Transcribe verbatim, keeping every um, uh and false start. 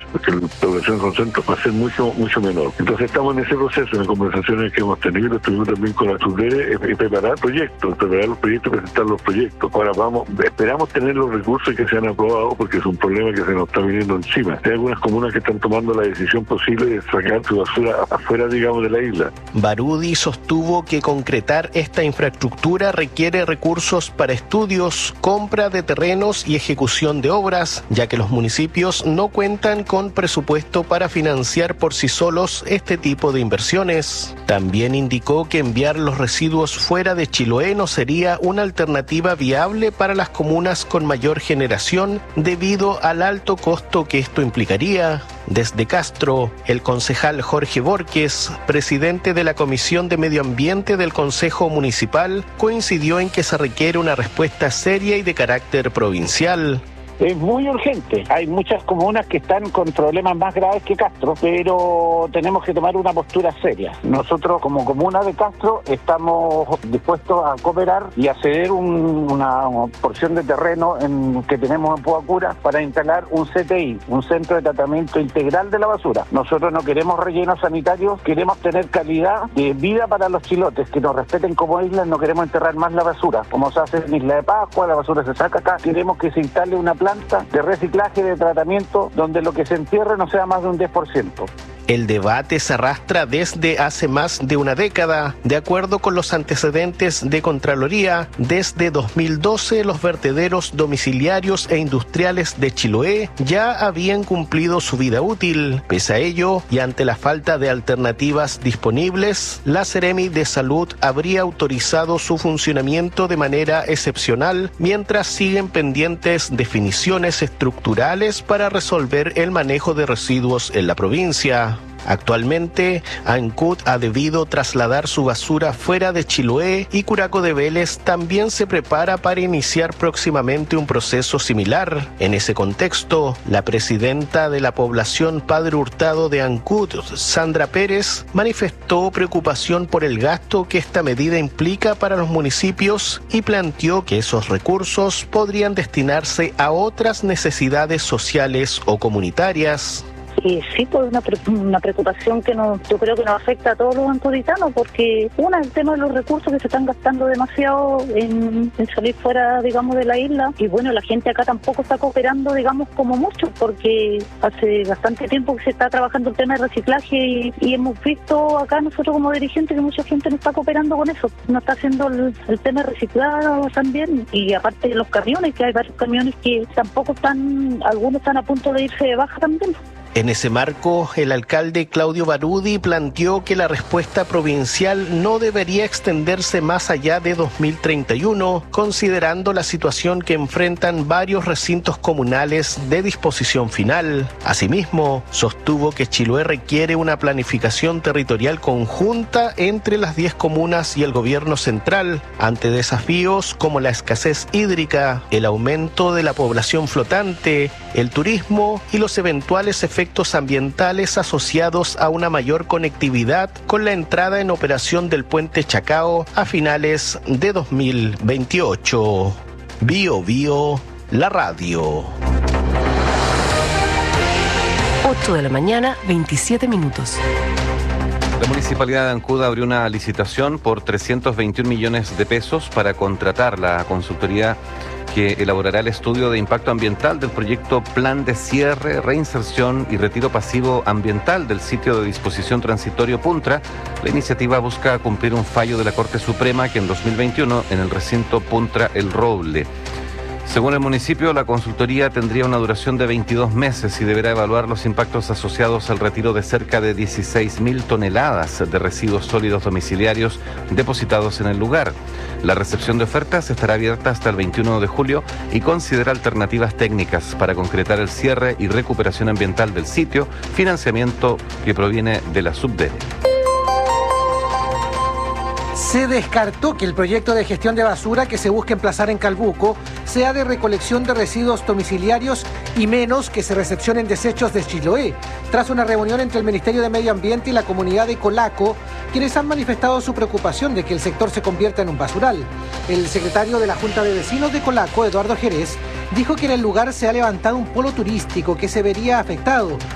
porque la población con centros va a ser mucho mucho menor. Entonces estamos en ese proceso, en conversaciones que hemos tenido, estuvimos también con la SUDERE, y preparar proyectos, preparar los proyectos, presentar los proyectos. Ahora vamos, esperamos tener los recursos que se han aprobado, porque es un problema que se nos está viniendo encima. Hay algunas comunas que están tomando la decisión posible de sacar su basura afuera, digamos, de la isla. Baroudi sostuvo que concretar esta infraestructura requiere recursos para estudios, compra de terrenos y ejecución de obras, ya que los municipios no cuentan con presupuesto para financiar por sí solos este tipo de inversiones. También indicó que enviar los residuos fuera de Chiloé no sería una alternativa viable para las comunas con mayor generación debido al alto costo que esto implicaría. Desde Castro, el concejal Jorge Borges, presidente de la Comisión de Medio Ambiente del Consejo Municipal, coincidió en que se requiere una respuesta seria y de carácter provincial. Es muy urgente. Hay muchas comunas que están con problemas más graves que Castro, pero tenemos que tomar una postura seria. Nosotros, como comuna de Castro, estamos dispuestos a cooperar y a ceder un, una, una porción de terreno en, que tenemos en Puacura para instalar un C T I, un centro de tratamiento integral de la basura. Nosotros no queremos rellenos sanitarios, queremos tener calidad de vida para los chilotes, que nos respeten como islas, no queremos enterrar más la basura. Como se hace en Isla de Pascua, la basura se saca acá. Queremos que se instale una planta de reciclaje, de tratamiento, donde lo que se entierre no sea más de un diez por ciento. El debate se arrastra desde hace más de una década. De acuerdo con los antecedentes de Contraloría, desde dos mil doce los vertederos domiciliarios e industriales de Chiloé ya habían cumplido su vida útil. Pese a ello, y ante la falta de alternativas disponibles, la Seremi de Salud habría autorizado su funcionamiento de manera excepcional, mientras siguen pendientes definiciones estructurales para resolver el manejo de residuos en la provincia. Actualmente, Ancud ha debido trasladar su basura fuera de Chiloé y Curaco de Vélez también se prepara para iniciar próximamente un proceso similar. En ese contexto, la presidenta de la población Padre Hurtado de Ancud, Sandra Pérez, manifestó preocupación por el gasto que esta medida implica para los municipios y planteó que esos recursos podrían destinarse a otras necesidades sociales o comunitarias. Y sí, pues una, pre una preocupación que nos, yo creo que nos afecta a todos los ancuditanos, porque una, el tema de los recursos que se están gastando demasiado en, en salir fuera, digamos, de la isla, y bueno, la gente acá tampoco está cooperando, digamos, como mucho, porque hace bastante tiempo que se está trabajando el tema de reciclaje y, y hemos visto acá nosotros como dirigentes que mucha gente no está cooperando con eso, no está haciendo el, el tema de reciclado también, y aparte de los camiones, que hay varios camiones que tampoco están, algunos están a punto de irse de baja también. En ese marco, el alcalde Claudio Baroudi planteó que la respuesta provincial no debería extenderse más allá de dos mil treinta y uno, considerando la situación que enfrentan varios recintos comunales de disposición final. Asimismo, sostuvo que Chiloé requiere una planificación territorial conjunta entre las diez comunas y el gobierno central, ante desafíos como la escasez hídrica, el aumento de la población flotante, el turismo y los eventuales efectos ambientales asociados a una mayor conectividad con la entrada en operación del puente Chacao a finales de dos mil veintiocho. Bio Bio, la radio. ocho de la mañana, veintisiete minutos. La Municipalidad de Ancud abrió una licitación por trescientos veintiún millones de pesos para contratar la consultoría que elaborará el estudio de impacto ambiental del proyecto Plan de Cierre, Reinserción y Retiro Pasivo Ambiental del sitio de disposición transitorio Puntra. La iniciativa busca cumplir un fallo de la Corte Suprema que en dos mil veintiuno en el recinto Puntra El Roble. Según el municipio, la consultoría tendría una duración de veintidós meses y deberá evaluar los impactos asociados al retiro de cerca de dieciséis mil toneladas de residuos sólidos domiciliarios depositados en el lugar. La recepción de ofertas estará abierta hasta el veintiuno de julio y considera alternativas técnicas para concretar el cierre y recuperación ambiental del sitio, financiamiento que proviene de la SUDERE. Se descartó que el proyecto de gestión de basura que se busca emplazar en Calbuco sea de recolección de residuos domiciliarios y menos que se recepcionen desechos de Chiloé, tras una reunión entre el Ministerio de Medio Ambiente y la comunidad de Colaco, quienes han manifestado su preocupación de que el sector se convierta en un basural. El secretario de la Junta de Vecinos de Colaco, Eduardo Jerez, dijo que en el lugar se ha levantado un polo turístico que se vería afectado